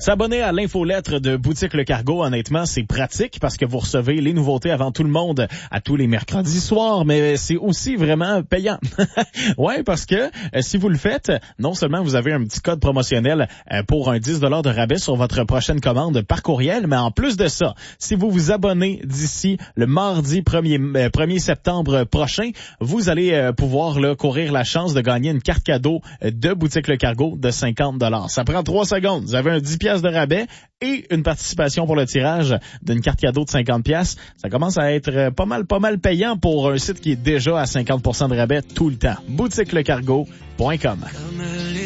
S'abonner à l'infolettre de Boutique Le Cargo, honnêtement, c'est pratique parce que vous recevez les nouveautés avant tout le monde à tous les mercredis soirs, mais c'est aussi vraiment payant. Ouais, parce que si vous le faites, non seulement vous avez un petit code promotionnel pour un 10 $ de rabais sur votre prochaine commande par courriel, mais en plus de ça, si vous vous abonnez d'ici le mardi 1er septembre prochain, vous allez pouvoir là, courir la chance de gagner une carte cadeau de Boutique Le Cargo de 50 $. Ça prend 3 secondes. Vous avez un 10 piastres de rabais et une participation pour le tirage d'une carte cadeau de 50 piastres. Ça commence à être pas mal payant pour un site qui est déjà à 50% de rabais tout le temps. boutiquelecargo.com